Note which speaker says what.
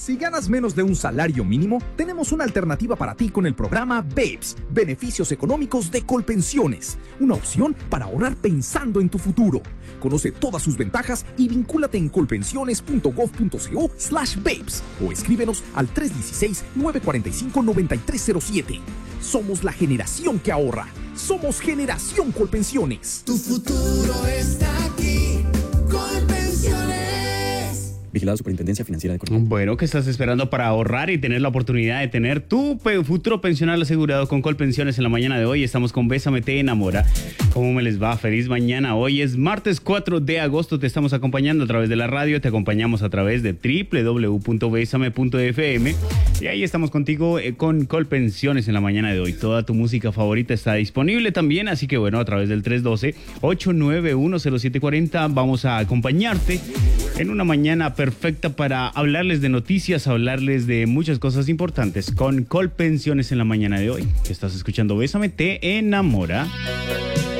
Speaker 1: Si ganas menos de un salario mínimo, tenemos una alternativa para ti con el programa BEPS, Beneficios Económicos de Colpensiones, una opción para ahorrar pensando en tu futuro. Conoce todas sus ventajas y vincúlate en colpensiones.gov.co/BEPS o escríbenos al 316-945-9307. Somos la generación que ahorra. Somos Generación Colpensiones.
Speaker 2: Tu futuro está aquí. Colpensiones.
Speaker 3: Vigilado Superintendencia Financiera de Colombia.
Speaker 4: Bueno, ¿qué estás esperando para ahorrar y tener la oportunidad de tener tu futuro pensional asegurado con Colpensiones? En la mañana de hoy estamos con Bésame Te Enamora. ¿Cómo me les va? Feliz mañana. Hoy es martes 4 de agosto. Te estamos acompañando a través de la radio. Te acompañamos a través de www.besame.fm. Y ahí estamos contigo con Colpensiones en la mañana de hoy. Toda tu música favorita está disponible también. Así que bueno, a través del 312-891-0740 vamos a acompañarte en una mañana perfecta para hablarles de noticias, hablarles de muchas cosas importantes con Colpensiones en la mañana de hoy. Estás escuchando Bésame Te Enamora.